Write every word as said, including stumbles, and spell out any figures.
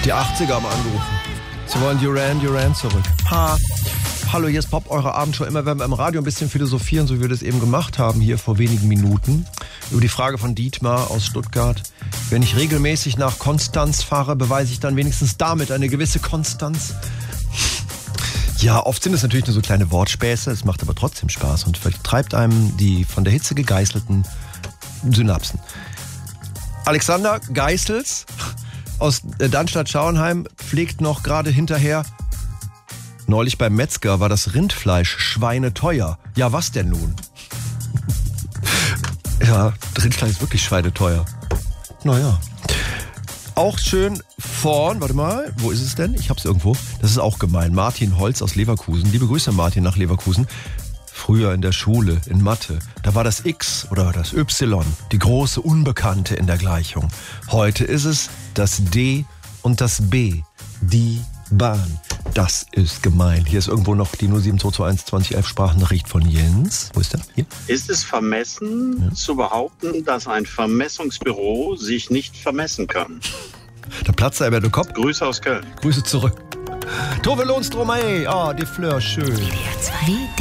Die achtziger haben angerufen. Sie wollen Duran Duran zurück. Ha. Hallo, hier ist Pop, eure Abendshow. Immer wenn wir im Radio ein bisschen philosophieren, so wie wir das eben gemacht haben, hier vor wenigen Minuten, über die Frage von Dietmar aus Stuttgart. Wenn ich regelmäßig nach Konstanz fahre, beweise ich dann wenigstens damit eine gewisse Konstanz. Ja, oft sind es natürlich nur so kleine Wortspäße, es macht aber trotzdem Spaß und vertreibt einem die von der Hitze gegeißelten Synapsen. Alexander Geißels aus Dannstatt-Schauenheim pflegt noch gerade hinterher: Neulich beim Metzger war das Rindfleisch schweineteuer. Ja, was denn nun? Ja, Rindfleisch ist wirklich schweineteuer. Naja. Auch schön vorn, warte mal, wo ist es denn? Ich hab's irgendwo. Das ist auch gemein. Martin Holz aus Leverkusen. Liebe Grüße, Martin, nach Leverkusen. Früher in der Schule, in Mathe, da war das X oder das Y, die große Unbekannte in der Gleichung. Heute ist es das D und das B, die Bahn. Das ist gemein. Hier ist irgendwo noch die null sieben zwei zwei eins zwanzig elf Sprachnachricht von Jens. Wo ist der? Hier. Ist es vermessen, ja, zu behaupten, dass ein Vermessungsbüro sich nicht vermessen kann? Da platzt er über den Kopf. Grüße aus Köln. Grüße zurück. Tove Lohnstrom, ey. Ah, die Fleur, schön. W D R zwei.